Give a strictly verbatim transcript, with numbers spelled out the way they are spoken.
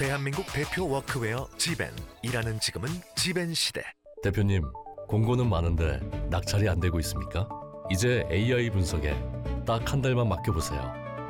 대한민국 대표 워크웨어 지벤. 일하는 지금은 지벤 시대. 대표님, 공고는 많은데 낙찰이 안 되고 있습니까? 이제 에이아이 분석에 딱 한 달만 맡겨보세요.